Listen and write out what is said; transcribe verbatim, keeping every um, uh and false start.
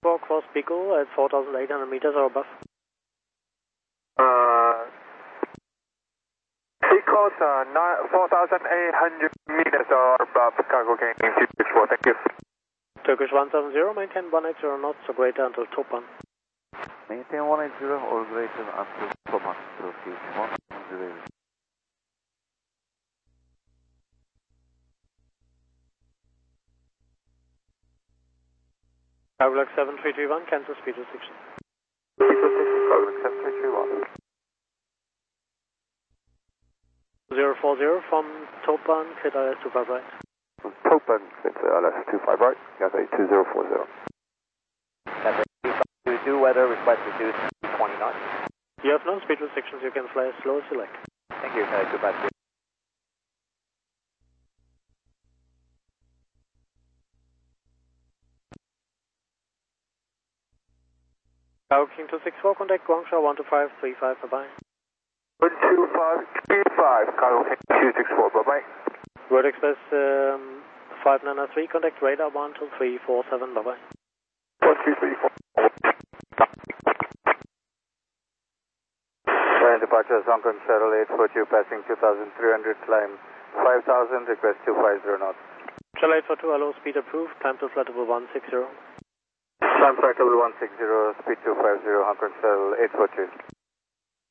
four, cross Pico at four thousand eight hundred meters or above. Uh, Pico's uh, four thousand eight hundred meters or above, cargo gaining two six four, thank you. Turkish one seven zero, maintain one eighty knots or greater until Topan. Maintain one eighty or greater until Topan, proceed one zero. Carglass seven three three one, cancel speed restriction. Speed restriction, Carglass seven three three one. zero four zero from Topan, clear I S two five right. From Topan, clear I S two five right, Cathay two zero four zero. Cathay two five two two, weather, request reduced to twenty knots. You have no speed restrictions, you can fly as slow as you like. Thank you, Cathay two five two. Tower King two six four, contact Guangzhou one two five three five, bye-bye. one two five three five, Cargo King two six four, bye-bye. Road Express um, five nine three, contact radar one two three four seven, bye-bye. one two three four. Flight departure Hong Kong Shuttle eight four two, passing two thousand three hundred, climb five thousand, request two five zero knots. Shuttle eight four two, hello, speed approved, time to flight level one six zero. Time flight level one six zero, speed two five zero, Hong Kong Shuttle eight four two.